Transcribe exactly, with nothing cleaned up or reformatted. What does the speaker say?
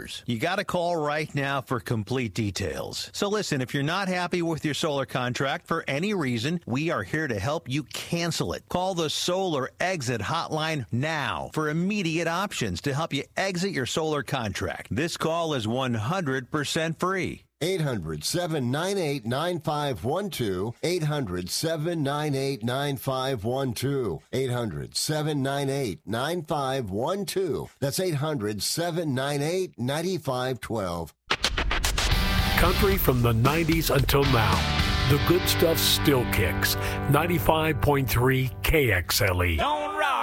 homeowners. You got to call right now for complete details. So listen, if you're not happy with your solar contract for any reason, we are here to help you cancel it. Call the Solar Exit Hotline now for immediate options to help you exit your solar contract. This call is one hundred percent free. eight hundred, seven nine eight, nine five one two. eight hundred, seven nine eight, nine five one two. eight hundred, seven nine eight, nine five one two. That's eight hundred, seven nine eight, nine five one two. Country from the nineties until now. The good stuff still kicks. ninety-five point three K X L E.